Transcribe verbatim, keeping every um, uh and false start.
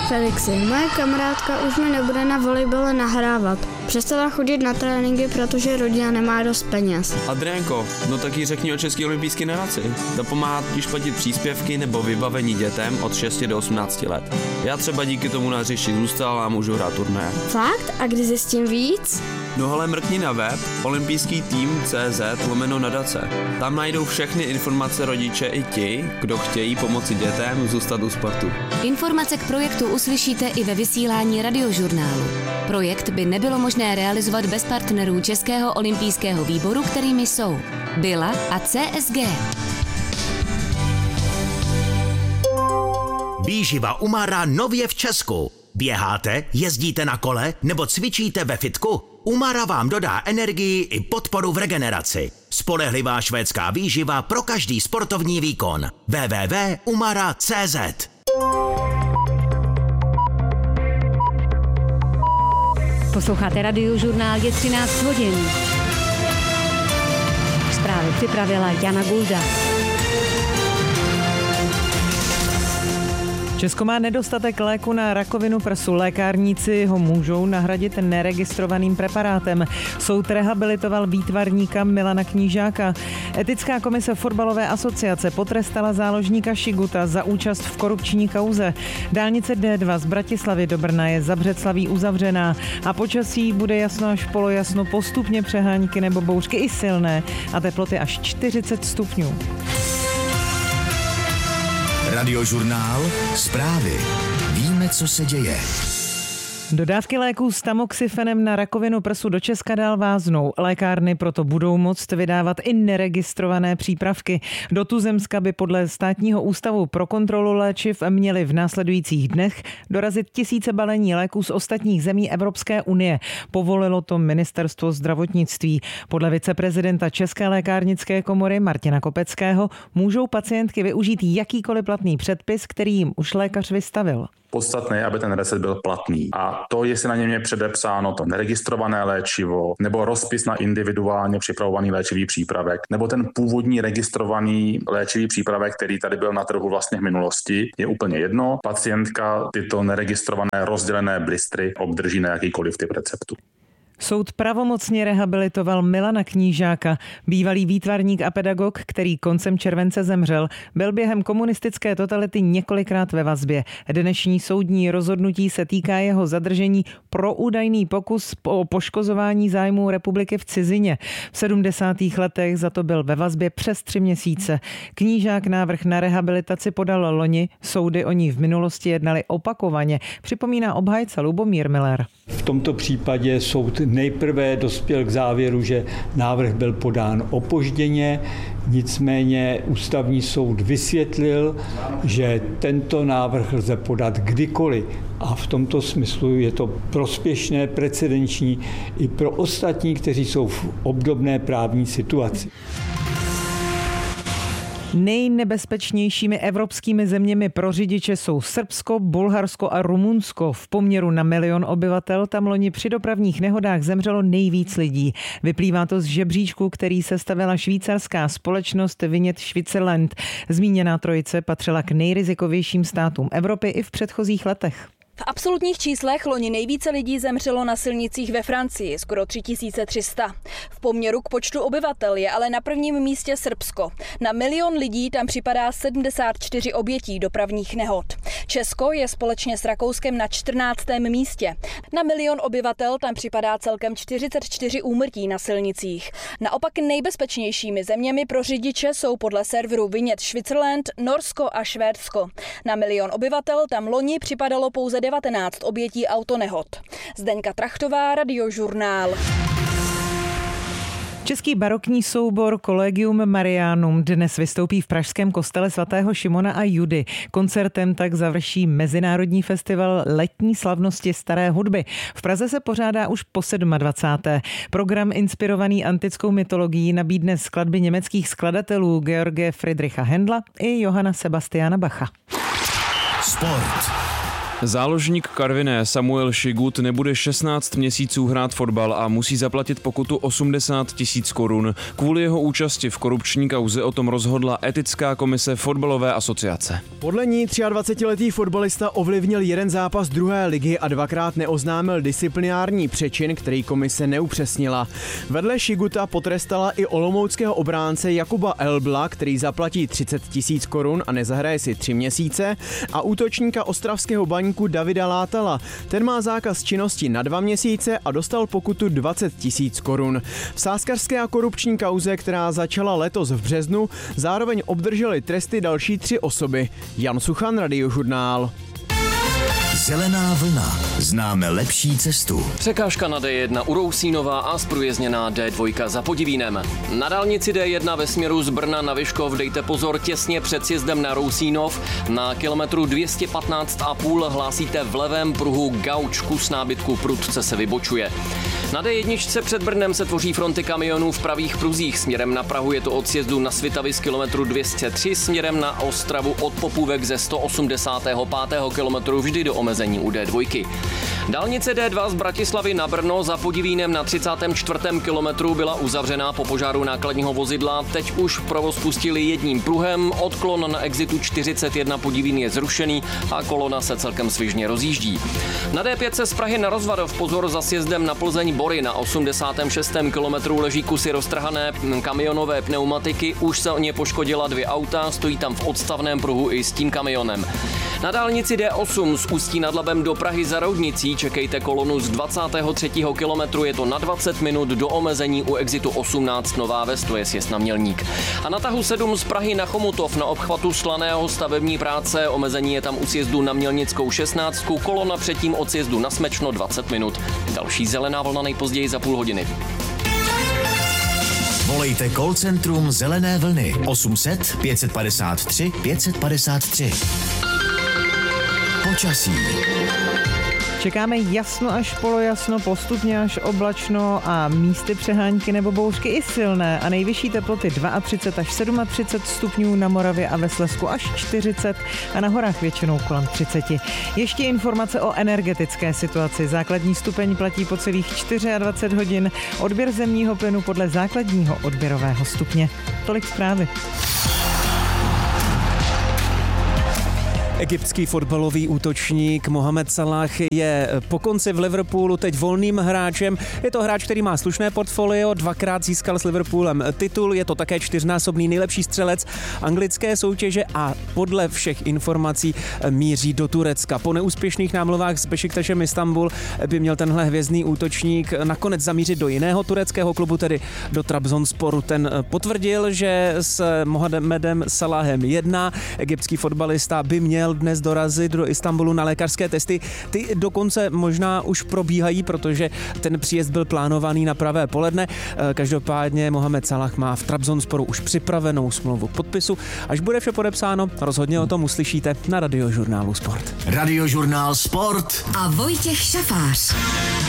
Felixi, moje kamarádka už mi nebude na volejbale nahrávat. Přestala chodit na tréninky, protože rodina nemá dost peněz. Adriánko, no tak jí řekni o České olympijské nadaci. Ta pomáhá totiž platit příspěvky nebo vybavení dětem od šesti do osmnácti let. Já třeba díky tomu na hřišti zůstal a můžu hrát turné. Fakt? A kdy zjistím víc? No hele, mrkni na web olympijský tým tečka cé zet lomeno nadace. Tam najdou všechny informace rodiče i ti, kdo chtějí pomoci dětem zůstat u sportu. Informace k projektu uslyšíte i ve vysílání Radiožurnálu. Projekt by nebylo možné realizovat bez partnerů Českého olympijského výboru, kterými jsou Bila a C S G. Výživa Umara nově v Česku. Běháte, jezdíte na kole nebo cvičíte ve fitku? Umara vám dodá energii i podporu v regeneraci. Spolehlivá švédská výživa pro každý sportovní výkon. w w w tečka umara tečka cé zet. Posloucháte Radiožurnál, je třináct hodin. Zprávy připravila Jana Gulda. Česko má nedostatek léku na rakovinu prsu. Lékárníci ho můžou nahradit neregistrovaným preparátem. Soud rehabilitoval výtvarníka Milana Knížáka. Etická komise fotbalové asociace potrestala záložníka Šiguta za účast v korupční kauze. Dálnice D dva z Bratislavy do Brna je za Břeclaví uzavřená a počasí bude jasno až polojasno, postupně přehánky nebo bouřky i silné a teploty až čtyřicet stupňů. Radiožurnál, zprávy. Víme, co se děje. Dodávky léků s tamoxifenem na rakovinu prsu do Česka dál váznou. Lékárny proto budou moct vydávat i neregistrované přípravky. Do tuzemska by podle Státního ústavu pro kontrolu léčiv měly v následujících dnech dorazit tisíce balení léků z ostatních zemí Evropské unie. Povolilo to ministerstvo zdravotnictví. Podle viceprezidenta České lékárnické komory Martina Kopeckého můžou pacientky využít jakýkoliv platný předpis, který jim už lékař vystavil. Podstatné je, aby ten recept byl platný. A to, jestli na něm je předepsáno to neregistrované léčivo, nebo rozpis na individuálně připravovaný léčivý přípravek, nebo ten původní registrovaný léčivý přípravek, který tady byl na trhu vlastně v minulosti, je úplně jedno. Pacientka tyto neregistrované rozdělené blistry obdrží na jakýkoliv typ receptu. Soud pravomocně rehabilitoval Milana Knížáka. Bývalý výtvarník a pedagog, který koncem července zemřel, byl během komunistické totality několikrát ve vazbě. Dnešní soudní rozhodnutí se týká jeho zadržení pro údajný pokus o poškozování zájmů republiky v cizině. V sedmdesátých letech za to byl ve vazbě přes tři měsíce. Knížák návrh na rehabilitaci podal loni, soudy o ní v minulosti jednali opakovaně, připomíná obhájce Lubomír Miller. V tomto případě soud nejprve dospěl k závěru, že návrh byl podán opožděně, nicméně ústavní soud vysvětlil, že tento návrh lze podat kdykoliv a v tomto smyslu je to prospěšné, precedenční i pro ostatní, kteří jsou v obdobné právní situaci. Nejnebezpečnějšími evropskými zeměmi pro řidiče jsou Srbsko, Bulharsko a Rumunsko. V poměru na milion obyvatel tam loni při dopravních nehodách zemřelo nejvíc lidí. Vyplývá to z žebříčku, který sestavila švýcarská společnost Vinět Switzerland. Zmíněná trojice patřila k nejrizikovějším státům Evropy i v předchozích letech. V absolutních číslech loni nejvíce lidí zemřelo na silnicích ve Francii, skoro tři tisíce tři sta. V poměru k počtu obyvatel je ale na prvním místě Srbsko. Na milion lidí tam připadá sedmdesát čtyři obětí dopravních nehod. Česko je společně s Rakouskem na čtrnáctém místě. Na milion obyvatel tam připadá celkem čtyřicet čtyři úmrtí na silnicích. Naopak nejbezpečnějšími zeměmi pro řidiče jsou podle serveru Vinět Switzerland Norsko a Švédsko. Na milion obyvatel tam loni připadalo pouze devatenáct obětí autonehod. Zdeňka Trachtová, Radiožurnál. Český barokní soubor Collegium Marianum dnes vystoupí v pražském kostele svatého Šimona a Judy. Koncertem tak završí Mezinárodní festival letní slavnosti staré hudby. V Praze se pořádá už po dvacáté sedmé Program inspirovaný antickou mytologií nabídne skladby německých skladatelů George Friedricha Händla i Johanna Sebastiana Bacha. Sport. Záložník Karviné Samuel Šigut nebude šestnáct měsíců hrát fotbal a musí zaplatit pokutu osmdesát tisíc korun. Kvůli jeho účasti v korupční kauze o tom rozhodla etická komise fotbalové asociace. Podle ní dvacetitříletý fotbalista ovlivnil jeden zápas druhé ligy a dvakrát neoznámil disciplinární přečin, který komise neupřesnila. Vedle Šiguta potrestala i olomouckého obránce Jakuba Elbla, který zaplatí třicet tisíc korun a nezahraje si tři měsíce, a útočníka ostravského baníku Davida Látala. Ten má zákaz činnosti na dva měsíce a dostal pokutu dvacet tisíc korun. V sázkařské a korupční kauze, která začala letos v březnu, zároveň obdrželi tresty další tři osoby. Jan Suchan, Radiožurnál. Zelená vlna. Známe lepší cestu. Překážka na D jedna u Rousínova a zprůjezdněná D dva za Podivínem. Na dálnici D jedna ve směru z Brna na Vyškov dejte pozor těsně před sjezdem na Rousínov. Na kilometru dvě stě patnáct a půl hlásíte v levém pruhu gauč, kus nábytku prudce se vybočuje. Na D jedna před Brnem se tvoří fronty kamionů v pravých pruzích. Směrem na Prahu je to od sjezdu na Svitavy z kilometru dvě stě tři, směrem na Ostravu od Popůvek ze sto osmdesátého pátého kilometru vždy do omezení u D dva. Dálnice D dva z Bratislavy na Brno za Podivínem na třicátém čtvrtém kilometru byla uzavřená po požáru nákladního vozidla. Teď už provoz pustili jedním pruhem, odklon na exitu čtyřicet jedna Podivín je zrušený a kolona se celkem svižně rozjíždí. Na D pět se z Prahy na Rozvadov pozor za sjezdem na Plzeň Bory na osmdesátém šestém kilometru leží kusy roztrhané kamionové pneumatiky, už se o ně poškodila dvě auta, stojí tam v odstavném pruhu i s tím kamionem. Na dálnici D osm z Ústí nad Labem do Prahy za Roudnicí čekejte kolonu z dvacátého třetího kilometru, je to na dvacet minut do omezení u exitu osmnáct Nová Ves, to je sjezd na Mělník. A na tahu sedm z Prahy na Chomutov na obchvatu Slaného stavební práce, omezení je tam u sjezdu na Mělnickou šestnáct, kolona předtím od sjezdu na Smečno dvacet minut. Další zelená vlna nejpozději za půl hodiny. Volejte call centrum Zelené vlny osm set pět set padesát tři pět set padesát tři. Počasí. Čekáme jasno až polojasno, postupně až oblačno a místy přehánky nebo bouřky i silné a nejvyšší teploty třicet dva až třicet sedm stupňů, na Moravě a ve Slezsku až čtyřicet a na horách většinou kolem třicet. Ještě informace o energetické situaci. Základní stupeň platí po celých dvacet čtyři hodin, odběr zemního plynu podle základního odběrového stupně. Tolik zprávy. Egyptský fotbalový útočník Mohamed Salah je po konci v Liverpoolu teď volným hráčem. Je to hráč, který má slušné portfolio, dvakrát získal s Liverpoolem titul, je to také čtyřnásobný nejlepší střelec anglické soutěže a podle všech informací míří do Turecka. Po neúspěšných námluvách s Bešiktašem Istanbul by měl tenhle hvězdný útočník nakonec zamířit do jiného tureckého klubu, tedy do Trabzonsporu. Ten potvrdil, že s Mohamedem Salahem jedná. Egyptský fotbalista by měl dnes dorazit do Istanbulu na lékařské testy. Ty dokonce možná už probíhají, protože ten příjezd byl plánovaný na pravé poledne. Každopádně Mohamed Salah má v Trabzonsporu už připravenou smlouvu k podpisu. Až bude vše podepsáno, rozhodně o tom uslyšíte na Radiožurnálu Sport. Radiožurnál Sport a Vojtěch Šafář.